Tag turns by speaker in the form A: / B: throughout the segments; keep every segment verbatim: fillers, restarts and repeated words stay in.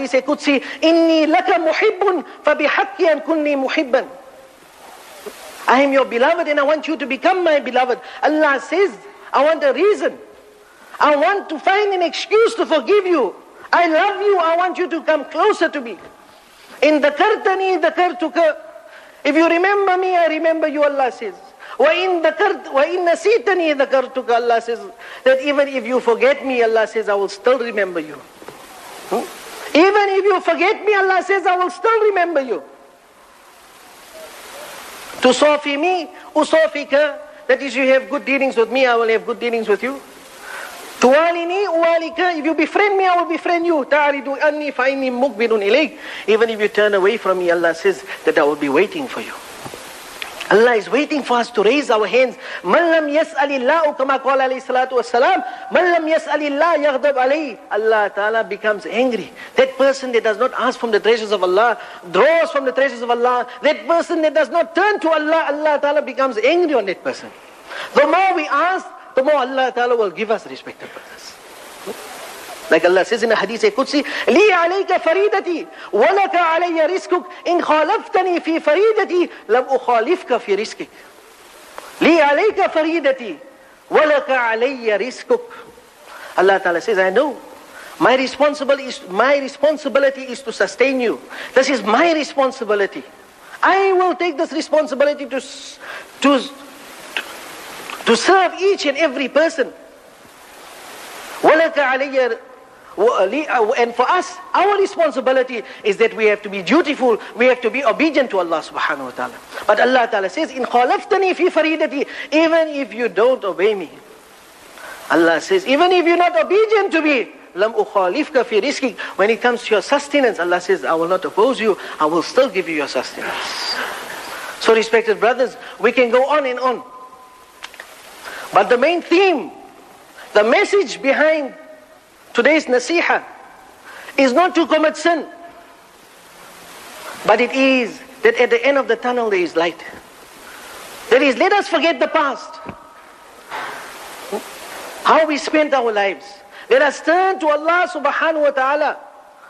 A: hadith Qudsi, Inni laka muhibbun fabihaqqi an kunni muhibban. I am your beloved and I want you to become my beloved. Allah says, I want a reason. I want to find an excuse to forgive you. I love you, I want you to come closer to me. In dhakartani dhakartuka. If you remember me, I remember you, Allah says. وَإِن ذَكَرْتُ وَإِن نَسِيتَنِي ذَكَرْتُكَ. Allah says that even if you forget me, Allah says, I will still remember you. Hmm? Even if you forget me, Allah says, I will still remember you. Tusafi me, usafika. That is, you have good dealings with me, I will have good dealings with you. Tuwalini uwalika. If you befriend me, I will befriend you. Ta'aridu anni fa'inni mukbirun ilayk. Even if you turn away from me, Allah says that I will be waiting for you. Allah is waiting for us to raise our hands. Man lam yas'alillahu kama qala alayhi salatu wassalam. Man lam yas'alillah yaghdab alayhi. Allah Ta'ala becomes angry. That person that does not ask from the treasures of Allah, draws from the treasures of Allah. That person that does not turn to Allah, Allah Ta'ala becomes angry on that person. The more we ask, the more Allah Ta'ala will give us, respected brothers. Like Allah says in the hadith Qudsi, Li alayka faridati, walaka alayya rizquk, in khalaftani fi faridati, lam ukhalifka fi rizqik. Li alayka faridati, walaka alayya rizquk. Allah Ta'ala says, I know, my responsibility is, my responsibility is to sustain you. This is my responsibility. I will take this responsibility to, to, to serve each and every person. Walaka alayya. And for us, our responsibility is that we have to be dutiful, we have to be obedient to Allah subhanahu wa ta'ala. But Allah Ta'ala says, In khalaftani fi faridati, even if you don't obey me. Allah says, even if you're not obedient to me, lam ukhalifka fi rizqik. When it comes to your sustenance, Allah says, I will not oppose you, I will still give you your sustenance. So respected brothers, we can go on and on. But the main theme, the message behind today's nasiha is not to commit sin, but it is that at the end of the tunnel there is light. That is, let us forget the past, how we spent our lives. Let us turn to Allah subhanahu wa ta'ala.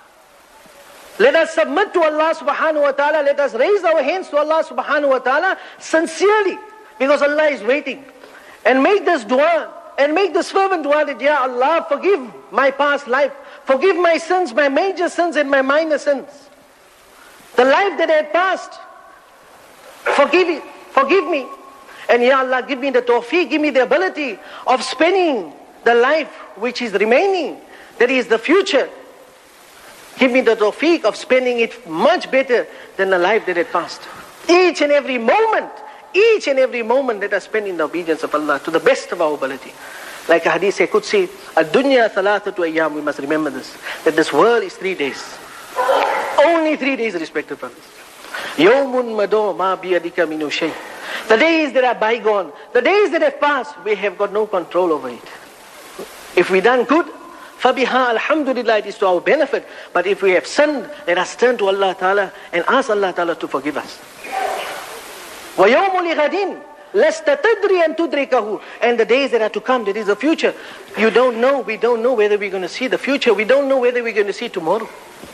A: Let us submit to Allah subhanahu wa ta'ala. Let us raise our hands to Allah subhanahu wa ta'ala sincerely, because Allah is waiting. And make this dua, and make this fervent dua that, Ya Allah, forgive my past life. Forgive my sins, my major sins and my minor sins. The life that I had passed. Forgive it, forgive me. And Ya Allah, give me the tawfiq, give me the ability of spending the life which is remaining. That is the future. Give me the tawfiq of spending it much better than the life that had passed. Each and every moment, each and every moment that I spend in the obedience of Allah to the best of our ability. Like a hadith Qudsi, Ad-dunya thalathatu ayyam, we must remember this, that this world is three days. Only three days, respected brothers. Yawmun mado ma biyadika minu shay. The days that are bygone, the days that have passed, we have got no control over it. If we done good, fabiha alhamdulillah, it is to our benefit. But if we have sinned, let us turn to Allah Ta'ala and ask Allah Ta'ala to forgive us. وَيَوْمُ لِغَدٍ لَسْتَ تَدْرِي أَن تُدْرِكَهُ. And the days that are to come, that is the future. You don't know, we don't know whether we're going to see the future. We don't know whether we're going to see tomorrow.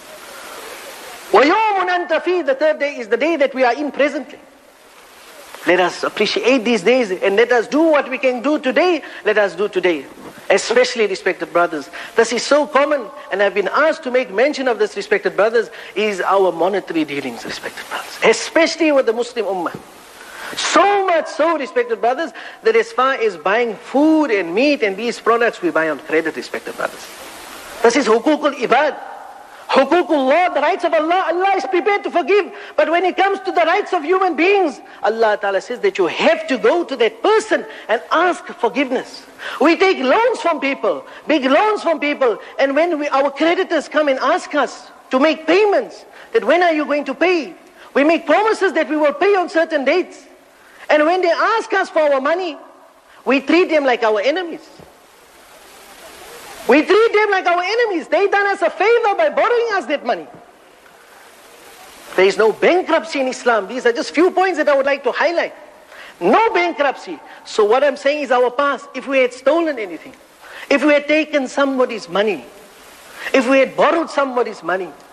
A: وَيَوْمٌ أَنْتَ فِي. The third day is the day that we are in presently. Let us appreciate these days and let us do what we can do today. Let us do today. Especially, respected brothers, this is so common, and I've been asked to make mention of this, respected brothers, is our monetary dealings, respected brothers. Especially with the Muslim Ummah. So much so, respected brothers, that as far as buying food and meat and these products, we buy on credit, respected brothers. This is hukukul ibad. Hukukullah, the rights of Allah, Allah is prepared to forgive. But when it comes to the rights of human beings, Allah Ta'ala says that you have to go to that person and ask forgiveness. We take loans from people, big loans from people, and when we, our creditors come and ask us to make payments, that when are you going to pay? We make promises that we will pay on certain dates. And when they ask us for our money, we treat them like our enemies. We treat them like our enemies. They done us a favor by borrowing us that money. There is no bankruptcy in Islam. These are just few points that I would like to highlight. No bankruptcy. So what I'm saying is our past. If we had stolen anything, if we had taken somebody's money, if we had borrowed somebody's money,